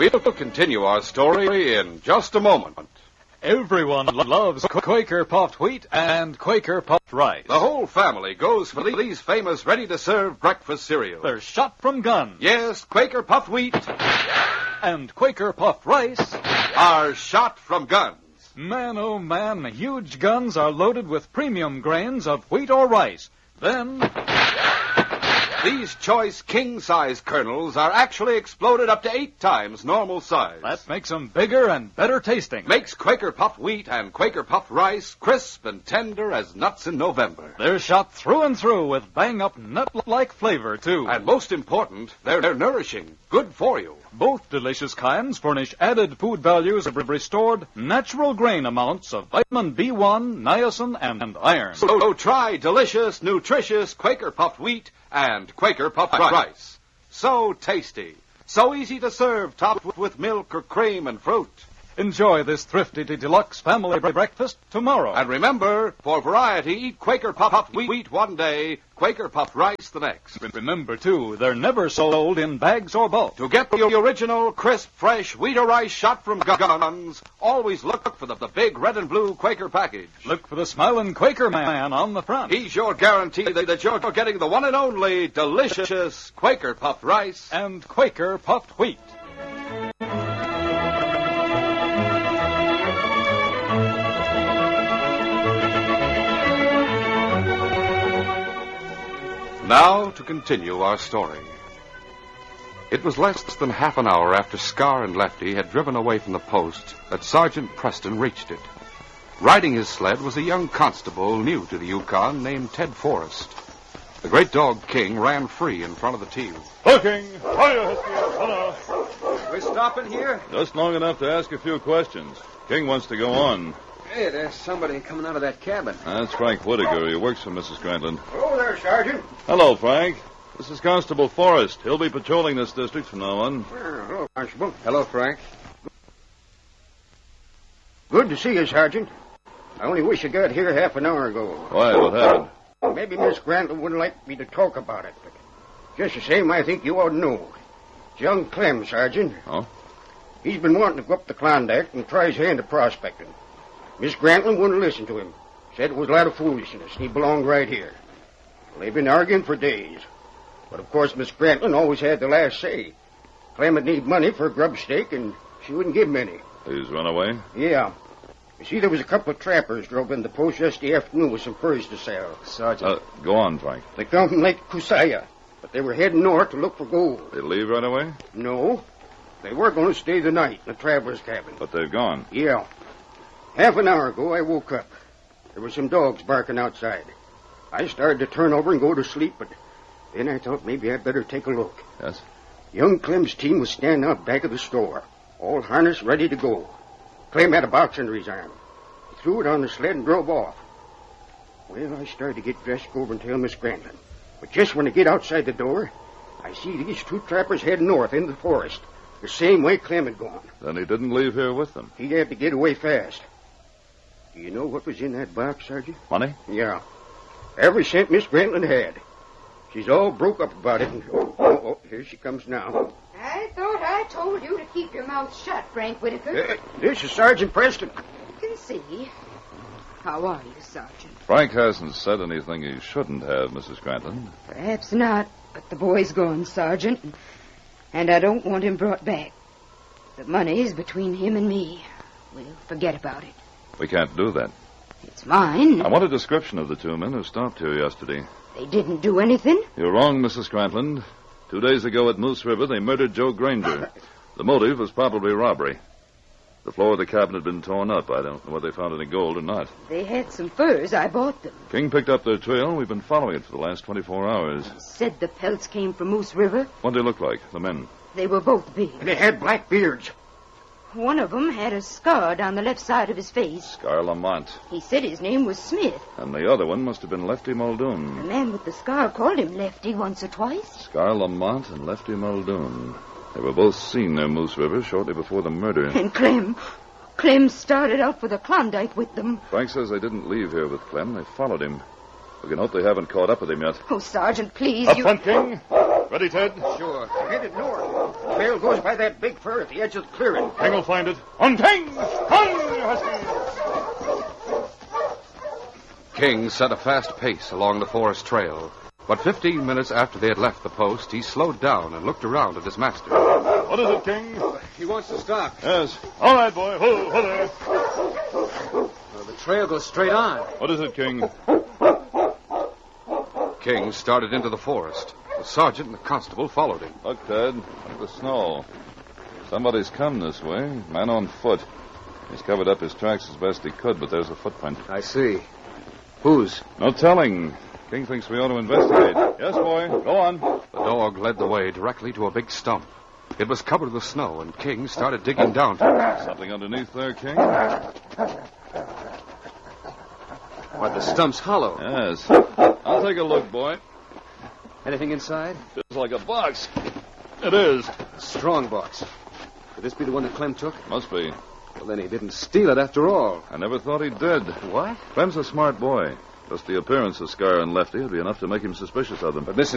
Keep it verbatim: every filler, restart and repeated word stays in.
We'll continue our story in just a moment. Everyone loves Quaker puffed wheat and Quaker puffed rice. The whole family goes for these famous ready-to-serve breakfast cereals. They're shot from guns. Yes, Quaker puffed wheat and Quaker puffed rice are shot from guns. Man, oh man, huge guns are loaded with premium grains of wheat or rice. Then these choice king-size kernels are actually exploded up to eight times normal size. That makes them bigger and better tasting. Makes Quaker puffed wheat and Quaker puffed rice crisp and tender as nuts in November. They're shot through and through with bang-up nut-like flavor, too. And most important, they're, they're nourishing, good for you. Both delicious kinds furnish added food values of restored natural grain amounts of vitamin B one, niacin, and, and iron. So, so try delicious, nutritious Quaker puffed wheat and Quaker puffed rice. So tasty, so easy to serve, topped with milk or cream and fruit. Enjoy this thrifty deluxe family breakfast tomorrow. And remember, for variety, eat Quaker puffed wheat one day, Quaker puffed rice the next. Remember, too, they're never sold in bags or bulk. To get the original, crisp, fresh wheat or rice shot from guns, always look for the, the big red and blue Quaker package. Look for the smiling Quaker man on the front. He's your guarantee that, that you're getting the one and only delicious Quaker puffed rice and Quaker puffed wheat. Now to continue our story. It was less than half an hour after Scar and Lefty had driven away from the post that Sergeant Preston reached it. Riding his sled was a young constable new to the Yukon named Ted Forrest. The great dog King ran free in front of the team. King, fire! We're stopping here? Just long enough to ask a few questions. King wants to go on. Hey, there's somebody coming out of that cabin. That's Frank Whittaker. He works for Missus Grantland. Hello there, Sergeant. Hello, Frank. This is Constable Forrest. He'll be patrolling this district from now on. Well, hello, Constable. Hello, Frank. Good to see you, Sergeant. I only wish I got here half an hour ago. Why? What happened? Maybe Miss Grantland wouldn't like me to talk about it, but just the same, I think you ought to know. It's young Clem, Sergeant. Oh? He's been wanting to go up the Klondike and try his hand at prospecting. Miss Grantland wouldn't listen to him. Said it was a lot of foolishness, and he belonged right here. Well, they've been arguing for days. But, of course, Miss Grantland always had the last say. Clem would need money for a grub stake, and she wouldn't give him any. He's run away? Yeah. You see, there was a couple of trappers drove in the post yesterday afternoon with some furs to sell. Sergeant. Uh, go on, Frank. They come from Lake Kusaya, but they were heading north to look for gold. They leave right away? No. They were going to stay the night in the traveler's cabin. But they've gone? Yeah. Half an hour ago, I woke up. There were some dogs barking outside. I started to turn over and go to sleep, but then I thought maybe I'd better take a look. Yes? Young Clem's team was standing out back of the store, all harnessed, ready to go. Clem had a box under his arm. He threw it on the sled and drove off. Well, I started to get dressed, go over and tell Miss Grantland. But just when I get outside the door, I see these two trappers heading north into the forest, the same way Clem had gone. Then he didn't leave here with them? He had to get away fast. Do you know what was in that box, Sergeant? Money? Yeah. Every cent Miss Grantland had. She's all broke up about it. And, oh, oh, oh, here she comes now. I thought I told you to keep your mouth shut, Frank Whittaker. Uh, this is Sergeant Preston. I can see. How are you, Sergeant? Frank hasn't said anything he shouldn't have, Missus Grantland. Perhaps not, but the boy's gone, Sergeant, and I don't want him brought back. The money's between him and me. We'll forget about it. We can't do that. It's mine. I want a description of the two men who stopped here yesterday. They didn't do anything? You're wrong, Missus Grantland. Two days ago at Moose River, they murdered Joe Granger. The motive was probably robbery. The floor of the cabin had been torn up. I don't know whether they found any gold or not. They had some furs. I bought them. King picked up their trail, and we've been following it for the last twenty-four hours. He said the pelts came from Moose River. What did they look like, the men? They were both big. And they had black beards. One of them had a scar down the left side of his face. Scar Lamont. He said his name was Smith. And the other one must have been Lefty Muldoon. The man with the scar called him Lefty once or twice. Scar Lamont and Lefty Muldoon. They were both seen near Moose River shortly before the murder. And Clem. Clem started out for the Klondike with them. Frank says they didn't leave here with Clem. They followed him. We can hope they haven't caught up with him yet. Oh, Sergeant, please, Up you... front, King. Ready, Ted? Sure. Headed north. The trail goes by that big fir at the edge of the clearing. King will find it. On King! On, Husky! King set a fast pace along the forest trail. But fifteen minutes after they had left the post, he slowed down and looked around at his master. What is it, King? He wants to stop. Yes. All right, boy. Ho, ho there. Well, the trail goes straight on. What is it, King? King started into the forest. The sergeant and the constable followed him. Look, Ted. Look at the snow. Somebody's come this way. Man on foot. He's covered up his tracks as best he could, but there's a footprint. I see. Whose? No telling. King thinks we ought to investigate. Yes, boy. Go on. The dog led the way directly to a big stump. It was covered with snow, and King started digging down for it. Something underneath there, King? Why, the stump's hollow. Yes. I'll take a look, boy. Anything inside? Feels like a box. It is. Strong box. Could this be the one that Clem took? Must be. Well, then he didn't steal it after all. I never thought he did. What? Clem's a smart boy. Just the appearance of Scar and Lefty would be enough to make him suspicious of them. But Mister